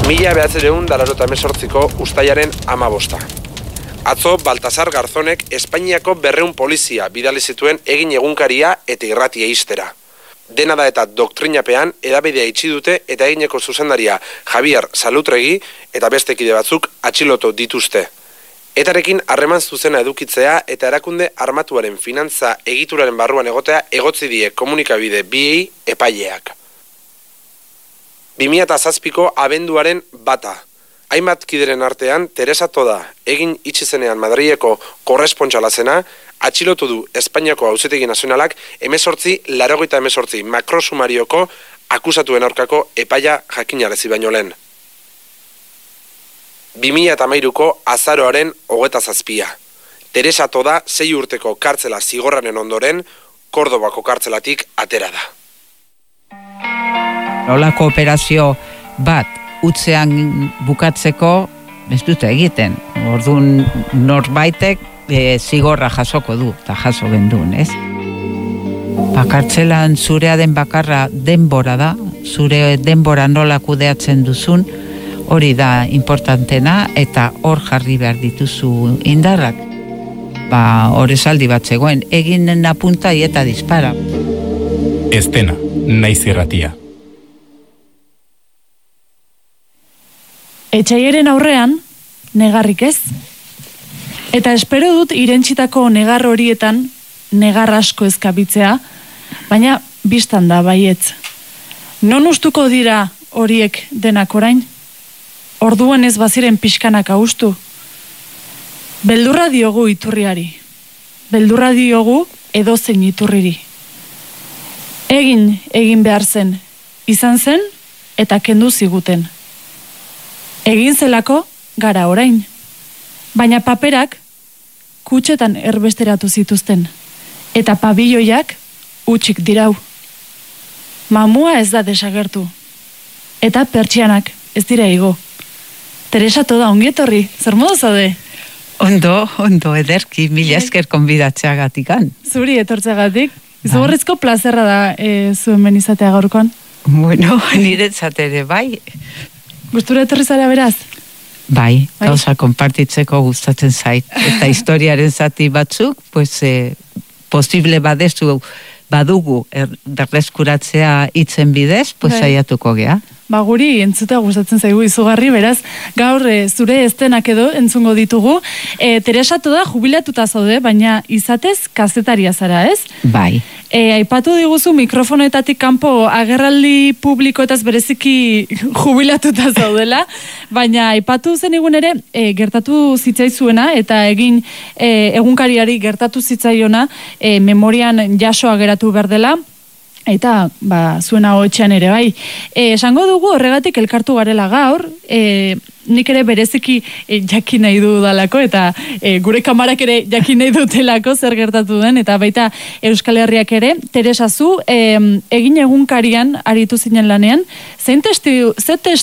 1988ko uztailaren 15. Atzo, Baltasar Garzonek Espainiako 200 polizia bidali zituen egin egunkaria eta irratia ixtera. Dena da eta doktrinapean edabidea itxi dute eta egineko zuzendaria Javier Salutregi eta beste kide batzuk atxilotu dituzte. Etarekin harreman zuzena edukitzea eta erakunde armatuaren finantza egituraren barruan egotea egotzi die komunikabide biei epaileak. 2007ko abenduaren 1. Hainbat kideren artean, Teresa Toda, egin itxi zenean Madrileko korrespontxala zena, atxilotu du Espainiako Auzitegi Nazionalak 1888 makrosumarioko akusatuen aurkako epaia jakinarazi baino lehen. 2013ko azaroaren 27. Teresa Toda 6 urteko kartzela zigorraren ondoren, Kordobako kartzelatik atera da. Olako operazio bat utzean bukatzeko ez dute egiten. Orduan norbaitek zigorra jasoko du, eta jaso gendun, ez? Kartzelan zurea den bakarra denbora da, zure denbora nola kudeatzen duzun, hori da importantena, eta hor jarri behar dituzu indarrak. Hor esaldi bat zegoen, egin apuntai eta dispara. Ez dena, naiz irratia. Etxaiaren aurrean, negarrik ez. Eta espero dut irentsitako negar horietan, negar asko ezkabitzea, baina bistan da baietz. Non ustuko dira horiek denak orain? Orduan ez baziren pixkanak austu. Beldurra diogu iturriari. Beldurra diogu edozein iturriri. Egin behar zen, izan zen eta kendu ziguten. Egin zelako gara orain, baina paperak kutxetan erbesteratu zituzten, eta pabilloiak utxik dirau. Mamua ez da desagertu, eta pertsianak ez dira igo. Teresa Toda, ongietorri, zer modu zaude? Ondo, ederki, mila esker konbidatzeagatikan. Zuri etortzeagatik, izugarrizko plazerra da zuen benizatea gaurkoan. Bueno, niretzat ere bai. Gustura etorri zara beraz? Bai, gauza konpartitzeko gustatzen zait. Eta historiaren zati batzuk, posible badugu berreskuratzea hitzen bidez, saiatuko gea. Guri entzutea gustatzen zaigu izugarri, beraz, gaur zure estenak edo entzungo ditugu. Teresa Toda jubilatuta zaude, baina izatez kazetaria zara, ez? Bai. Aipatu diguzu mikrofonoetatik kanpo agerraldi publikoetaz bereziki jubilatuta zaudela, baina aipatu zen egun ere gertatu zitzaizuena eta egunkariari gertatu zitzaiona memorian jasoa geratu behar dela. Eta, zuena hotxean ere bai. Esango dugu horregatik elkartu garela gaur, nik ere bereziki jakin nahi dudalako, eta gure kamarak ere jakin nahi dutelako zer gertatu den, eta baita Euskal Herriak ere, Teresa zu, egin egunkarian aritu zinen lanean, ze